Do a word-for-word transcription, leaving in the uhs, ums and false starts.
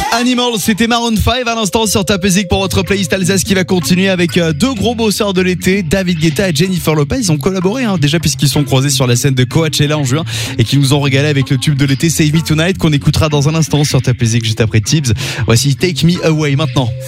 Animal, c'était Maroon cinq à l'instant sur Top Music pour votre playlist Alsace qui va continuer avec deux gros bosseurs de l'été, David Guetta et Jennifer Lopez. Ils ont collaboré hein, déjà puisqu'ils sont croisés sur la scène de Coachella en juin et qui nous ont régalé avec le tube de l'été Save Me Tonight qu'on écoutera dans un instant sur Top Music juste après Tibbs. Voici Take Me Away maintenant.